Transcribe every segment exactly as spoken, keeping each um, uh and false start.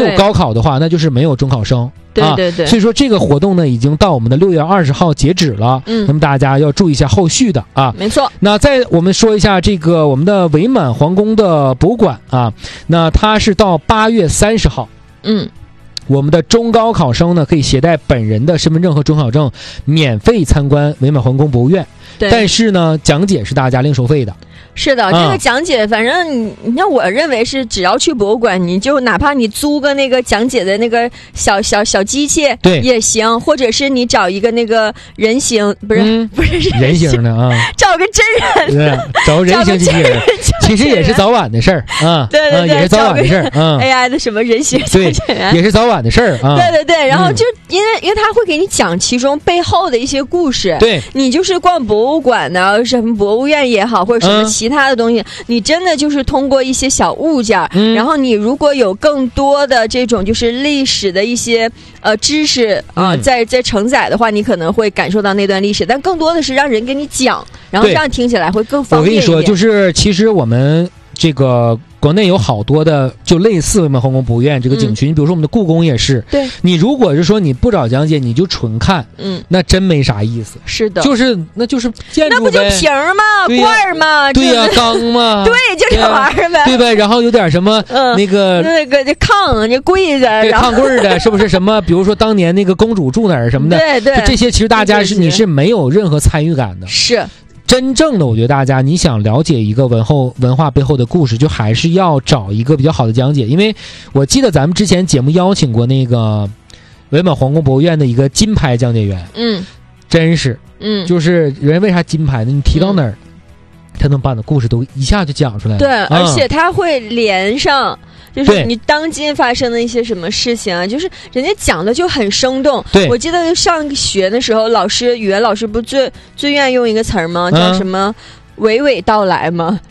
高考的话，那就是没有中考生。 对对对、 啊，所以说这个活动呢已经到我们的六月二十号截止了，嗯，那么大家要注意一下后续的啊。 没错。 那再我们说一下这个我们的伪满皇宫的博物馆啊，那它是到八月三十号， 嗯。 我们的中高考生呢，可以携带本人的身份证和准考证，免费参观伪满皇宫博物院。 对， 但是呢，讲解是大家另收费的。 是的，这个讲解，反正你，你看，我认为是只要去博物馆，你就哪怕你租个那个讲解的那个小小小机器， 对也行，或者是你找一个那个人形，不是、嗯、不是人形的啊， 找个真人， 对，找人形机器人，其实也是早晚的事儿啊， 对对对， 啊、也是早晚的事儿啊 ，A I 的什么人形对，也是早晚的事儿啊， 对对对，然后就、嗯、因为因为他会给你讲其中背后的一些故事， 对， 你就是逛博物馆呢，什么博物院也好，或者什么其他的东西。嗯，你真的就是通过一些小物件、嗯、然后你如果有更多的这种就是历史的一些呃知识啊、呃嗯，在在承载的话，你可能会感受到那段历史，但更多的是让人给你讲，然后这样听起来会更方便一点。 我跟你说，就是其实我们这个国内有好多的就类似伪满皇宫博物院这个景区、嗯、你比如说我们的故宫也是， 对， 你如果是说你不找讲解你就纯看， 嗯， 那真没啥意思。 是的， 就是那就是建筑呗， 那不就瓶吗？罐吗？ 对呀、啊，缸吗？ 对，就这玩意儿呗， 对呗。然后有点什么、嗯、那个那个这炕这柜子， 对，炕柜的，是不是什么？比如说当年那个公主住哪儿什么的， 对对， 这些其实大家是你是没有任何参与感的， 是。 真正的我觉得大家你想了解一个文后文化背后的故事，就还是要找一个比较好的讲解。因为我记得咱们之前节目邀请过那个伪满皇宫博物院的一个金牌讲解员， 嗯， 真是， 嗯， 就是人为啥金牌呢？你提到哪儿、嗯、他能把你的故事都一下就讲出来了。 对、 嗯、 而且他会连上就是你当今发生的一些什么事情啊，就是人家讲的就很生动。 对， 我记得上学的时候，老师语言老师不最最愿意用一个词儿吗？叫什么娓娓道来吗？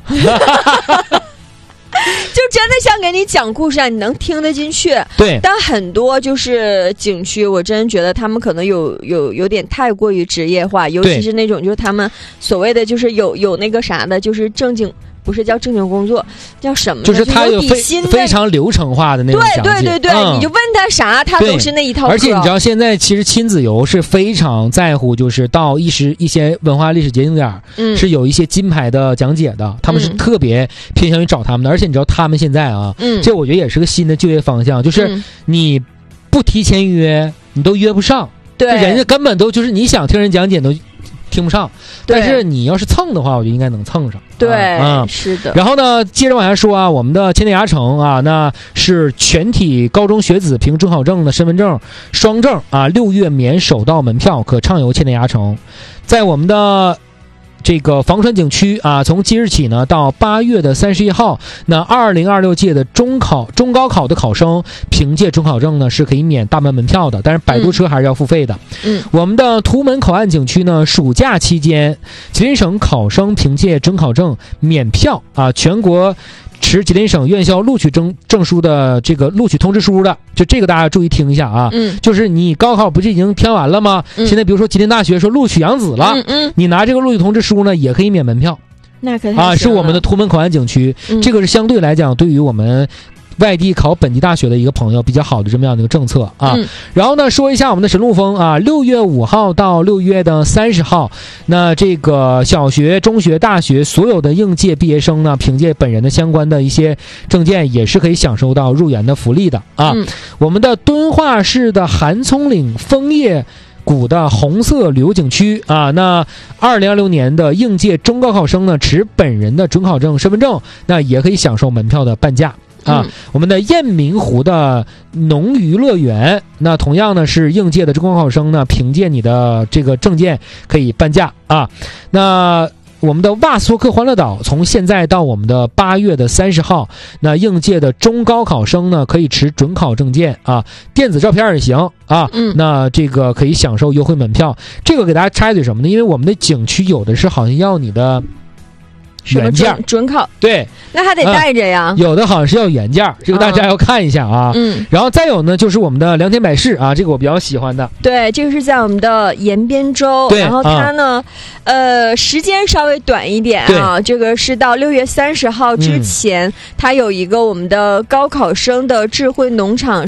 就真的像给你讲故事啊，你能听得进去。 对， 但很多就是景区，我真觉得他们可能有有有点太过于职业化，尤其是那种就是他们所谓的就是有有那个啥的，就是正经。不是叫正经工作，叫什么？ 就是他有非非常流程化的那种讲解。 对对对对、嗯，你就问他啥，他都是那一套。 而且你知道，现在其实亲子游是非常在乎，就是到一时一些文化历史节景点，嗯，是有一些金牌的讲解的，他们是特别偏向于找他们的。嗯、而且你知道，他们现在啊，嗯，这我觉得也是个新的就业方向，就是你不提前约，你都约不上。 对， 人家根本都就是你想听人讲解都听不上，但是你要是蹭的话，我就应该能蹭上。 对， 啊、嗯， 是的。 然后呢，接着往下说啊，我们的千代牙城啊，那是全体高中学子凭准考证的身份证双证啊，六月免首道门票，可畅游千代牙城。在我们的这个房山景区啊，从即日起呢，到八月的三十一号，那二零二六届的中考、中高考的考生，凭借准考证呢是可以免大门门票的，但是摆渡车还是要付费的。 嗯， 我们的图门口岸景区呢，暑假期间，吉林省考生凭借准考证免票啊，全国持吉林省院校录取证证书的这个录取通知书的，就这个大家注意听一下啊。 嗯， 就是你高考不是已经填完了吗？嗯、现在比如说吉林大学说录取扬子了， 嗯嗯， 你拿这个录取通知书呢，也可以免门票。 那可啊，是我们的图门口岸景区、嗯，这个是相对来讲对于我们外地考本地大学的一个朋友比较好的这么样的一个政策啊、 嗯。 然后呢，说一下我们的神鹿峰啊，六月五号到六月的三十号，那这个小学、中学、大学所有的应届毕业生呢，凭借本人的相关的一些证件，也是可以享受到入园的福利的啊。 嗯、 我们的敦化市的韩葱岭枫叶谷的红色旅游景区啊，那二零二六年的应届中高考生呢，持本人的准考证身份证，那也可以享受门票的半价啊、 嗯。 我们的雁鸣湖的农渔乐园，那同样呢是应届的中高考生呢，凭借你的这个证件可以半价啊。那我们的瓦斯托克欢乐岛，从现在到我们的八月的三十号，那应届的中高考生呢，可以持准考证件啊，电子照片也行啊。 嗯， 那这个可以享受优惠门票。这个给大家插一嘴什么呢？因为我们的景区有的是好像要你的原件准, 准考， 对， 那还得带着呀、 嗯。有的好像是要原件，这个大家要看一下啊。 嗯， 然后再有呢，就是我们的良田百世啊，这个我比较喜欢的。 对，这个是在我们的延边州，然后它呢，啊、呃，时间稍微短一点啊，这个是到六月三十号之前、嗯，它有一个我们的高考生的智慧农场